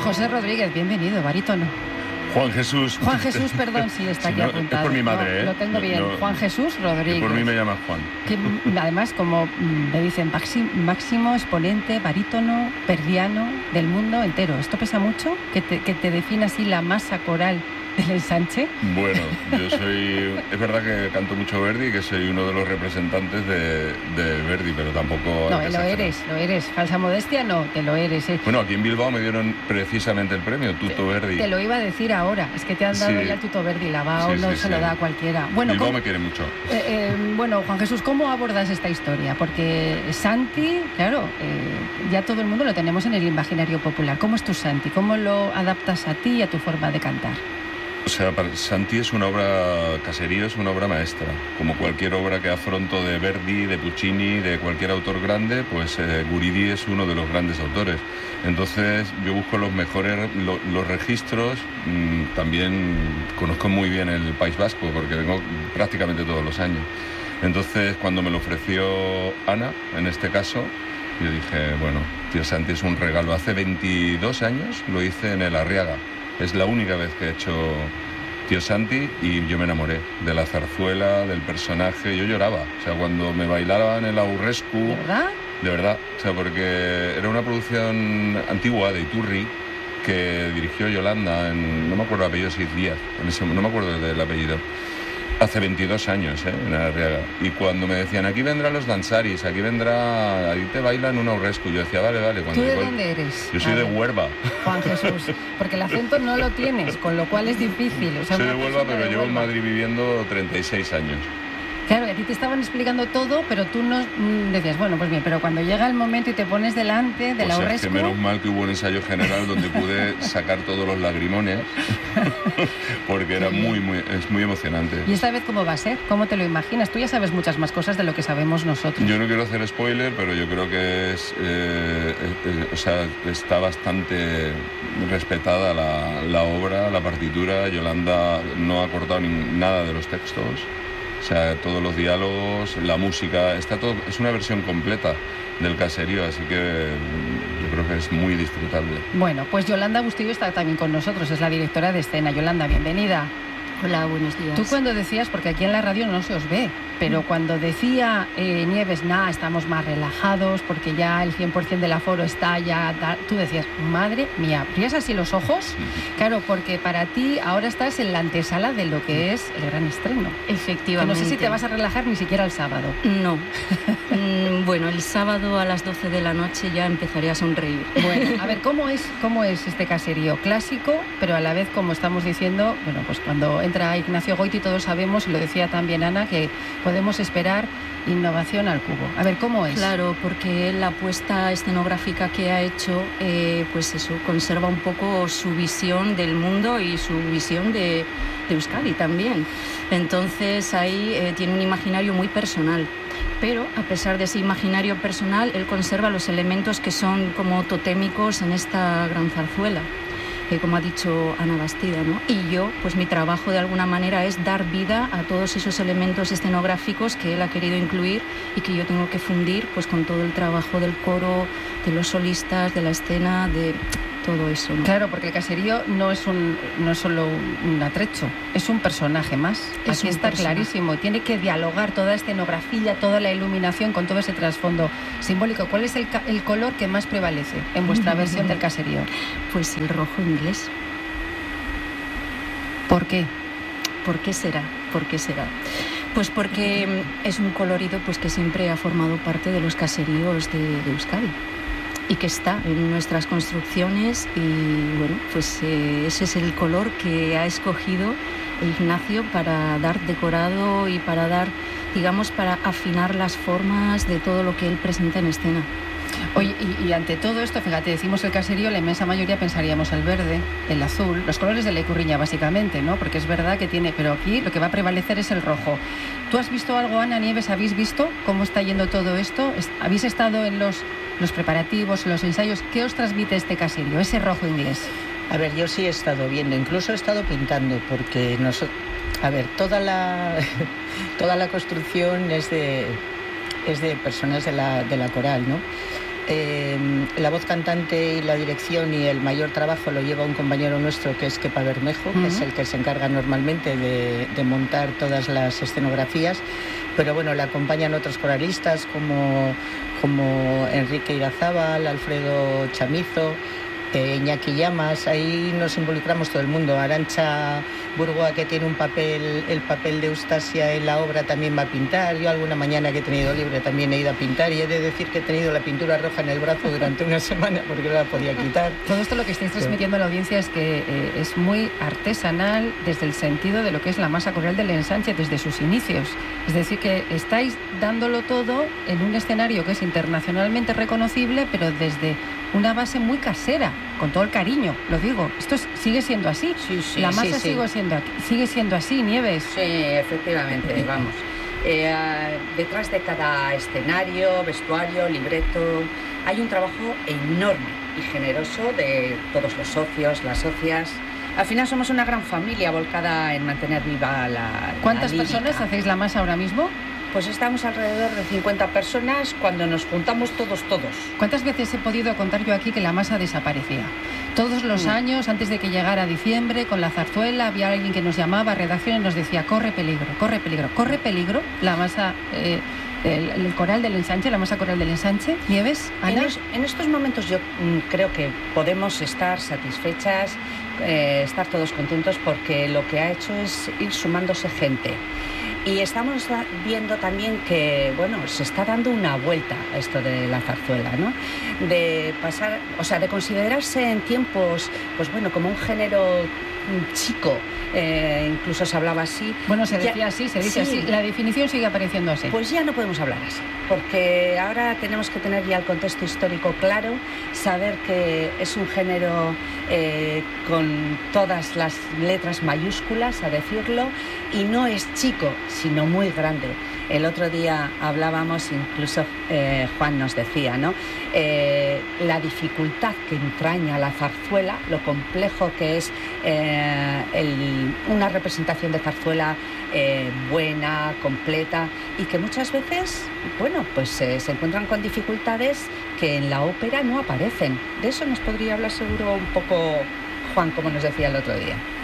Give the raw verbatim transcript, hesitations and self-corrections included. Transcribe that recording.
José Rodríguez, bienvenido, barítono. Juan Jesús. Juan Jesús, perdón, sí, está aquí sí, no, apuntado. Es por mi madre, no, ¿eh? Lo tengo bien. No, Juan Jesús Rodríguez. Por mí me llamas Juan. Que, además, como me dicen, máximo exponente, barítono, perdiano del mundo entero. ¿Esto pesa mucho? ¿Que te, que te define así la masa coral del ensanche? Bueno, yo soy... Es verdad que canto mucho Verdi y que soy uno de los representantes de, de Verdi, pero tampoco... No, lo eres, lo eres. Falsa modestia, no, que lo eres. ¿eh? Bueno, aquí en Bilbao me dieron precisamente el premio, Tuto Verdi. Te lo iba a decir ahora, es que te han dado sí. ya el Tuto Verdi, la Bao sí, no sí, se sí. lo da a cualquiera. Bueno, Bilbao ¿cómo... me quiere mucho. Eh, eh, bueno, Juan Jesús, ¿cómo abordas esta historia? Porque Santi, claro, eh, ya todo el mundo lo tenemos en el imaginario popular. ¿Cómo es tu Santi? ¿Cómo lo adaptas a ti y a tu forma de cantar? O sea, para Santi es una obra, Caserío es una obra maestra. Como cualquier obra que afronto de Verdi, de Puccini, de cualquier autor grande, pues eh, Guridi es uno de los grandes autores. Entonces yo busco los mejores, lo, los registros. Mmm, también conozco muy bien el País Vasco porque vengo prácticamente todos los años. Entonces cuando me lo ofreció Ana, en este caso, yo dije, bueno, tío Santi es un regalo. Hace veintidós años lo hice en el Arriaga. Es la única vez que he hecho Tío Santi y yo me enamoré de la zarzuela, del personaje. Yo lloraba, o sea, cuando me bailaban el Aurrescu. ¿De verdad? De verdad, o sea, porque era una producción antigua de Iturri que dirigió Yolanda, en, no me acuerdo el apellido, Seis Díaz, en ese, no me acuerdo del apellido. Hace veintidós años, ¿eh? En Arriaga. Y cuando me decían, aquí vendrán los danzaris, aquí vendrá, aquí te bailan un Aurrescu, yo decía, vale, vale. Cuando ¿Tú de llegó, dónde eres? Yo soy de Huelva. Juan Jesús, porque el acento no lo tienes, con lo cual es difícil. O sea, soy de Huelva, pero de llevo Huelva. en Madrid viviendo treinta y seis años. Claro, y a ti te estaban explicando todo, pero tú no mm, decías, bueno, pues bien, pero cuando llega el momento y te pones delante de la Aurrescu... O sea, que menos mal que hubo un ensayo general donde pude sacar todos los lagrimones, porque era muy, muy, es muy emocionante. ¿Y esta vez cómo va a ser? ¿Cómo te lo imaginas? Tú ya sabes muchas más cosas de lo que sabemos nosotros. Yo no quiero hacer spoiler, pero yo creo que es, eh, eh, o sea, está bastante respetada la, la obra, la partitura. Yolanda no ha cortado ni nada de los textos. O sea, todos los diálogos, la música, está todo, es una versión completa del Caserío, así que yo creo que es muy disfrutable. Bueno, pues Yolanda Bustillo está también con nosotros, es la directora de escena. Yolanda, bienvenida. Hola, buenos días. Tú cuando decías, porque aquí en la radio no se os ve, pero cuando decía eh, Nieves, nada, estamos más relajados porque ya el cien por ciento del aforo está ya, da, tú decías, madre mía, ¿abrías así los ojos? Claro, porque para ti ahora estás en la antesala de lo que es el gran estreno. Efectivamente. Que no sé si te vas a relajar ni siquiera el sábado. No. mm, bueno, el sábado a las doce de la noche ya empezaré a sonreír. Bueno, a ver, ¿cómo es, cómo es este Caserío? Clásico, pero a la vez, como estamos diciendo, bueno, pues cuando entra Ignacio Goiti todos sabemos, y lo decía también Ana, que podemos esperar innovación al cubo. A ver, ¿cómo es? Claro, porque la apuesta escenográfica que ha hecho, eh, pues eso, conserva un poco su visión del mundo y su visión de, de Euskadi también. Entonces ahí eh, tiene un imaginario muy personal. Pero a pesar de ese imaginario personal, él conserva los elementos que son como totémicos en esta gran zarzuela. Eh, como ha dicho Ana Bastida, ¿no? Y yo, pues mi trabajo de alguna manera es dar vida a todos esos elementos escenográficos que él ha querido incluir y que yo tengo que fundir pues con todo el trabajo del coro, de los solistas, de la escena, de todo eso, ¿no? Claro, porque el Caserío no es un no es solo un atrecho, es un personaje más. Es Aquí está personaje. Clarísimo. Tiene que dialogar toda la escenografía, toda la iluminación con todo ese trasfondo simbólico. ¿Cuál es el, el color que más prevalece en vuestra versión del Caserío? Pues el rojo inglés. ¿Por qué? ¿Por qué será? ¿Por qué será? Pues porque es un colorido pues que siempre ha formado parte de los caseríos de, de Euskadi y que está en nuestras construcciones y bueno, pues eh, ese es el color que ha escogido Ignacio para dar decorado y para dar, digamos, para afinar las formas de todo lo que él presenta en escena. Oye, y, y ante todo esto, fíjate, decimos el Caserío, la inmensa mayoría pensaríamos el verde, el azul, los colores de la Icurriña básicamente, ¿no? Porque es verdad que tiene, pero aquí lo que va a prevalecer es el rojo. ¿Tú has visto algo, Ana Nieves? ¿Habéis visto cómo está yendo todo esto? ¿Habéis estado en los, los preparativos, los ensayos? ¿Qué os transmite este Caserío, ese rojo inglés? A ver, yo sí he estado viendo, incluso he estado pintando, porque nosotros, a ver, toda la toda la construcción es de es de personas de la de la coral, ¿no? eh, la voz cantante y la dirección y el mayor trabajo lo lleva un compañero nuestro que es Kepa Bermejo, uh-huh. que es el que se encarga normalmente de, de montar todas las escenografías, pero bueno, le acompañan otros coralistas como, como Enrique Irazábal, Alfredo Chamizo, eh, Iñaki Llamas. Ahí nos involucramos todo el mundo. Arantxa Burgoa, que tiene un papel, el papel de Eustasia en la obra, también va a pintar. Yo alguna mañana que he tenido libre también he ido a pintar, y he de decir que he tenido la pintura roja en el brazo durante una semana porque no la podía quitar. Todo esto lo que estáis transmitiendo a la audiencia es que eh, es muy artesanal desde el sentido de lo que es la masa coral del ensanche desde sus inicios. Es decir, que estáis dándolo todo en un escenario que es internacionalmente reconocible, pero desde una base muy casera, con todo el cariño, lo digo. Esto es, sigue siendo así. Sí, sí, la masa sí, sigue, sí. Siendo, sigue siendo así, Nieves. Sí, efectivamente, vamos. Eh, detrás de cada escenario, vestuario, libreto, hay un trabajo enorme y generoso de todos los socios, las socias. Al final somos una gran familia volcada en mantener viva la ¿Cuántas la lírica. personas hacéis la masa ahora mismo? Pues estamos alrededor de cincuenta personas cuando nos juntamos todos, todos. ¿Cuántas veces he podido contar yo aquí que la masa desaparecía? Todos los mm. años, antes de que llegara diciembre, con la zarzuela, había alguien que nos llamaba a redacción y nos decía, corre peligro, corre peligro, corre peligro, la masa, eh, el, el coral del ensanche, la masa coral del ensanche. Nieves, Ana. En, es, en estos momentos yo mm, creo que podemos estar satisfechas, eh, estar todos contentos, porque lo que ha hecho es ir sumándose gente. Y estamos viendo también que, bueno, se está dando una vuelta a esto de la zarzuela, ¿no? De pasar, o sea, de considerarse en tiempos, pues bueno, como un género chico, eh, incluso se hablaba así. Bueno, se decía ya, así, se dice sí, así. La definición sigue apareciendo así. Pues ya no podemos hablar así, porque ahora tenemos que tener ya el contexto histórico claro, saber que es un género eh, con todas las letras mayúsculas, a decirlo, y no es chico, sino muy grande. El otro día hablábamos, incluso eh, Juan nos decía, ¿no? Eh, la dificultad que entraña la zarzuela, lo complejo que es eh, el, una representación de zarzuela eh, buena, completa, y que muchas veces, bueno, pues eh, se encuentran con dificultades que en la ópera no aparecen. De eso nos podría hablar seguro un poco Juan, como nos decía el otro día.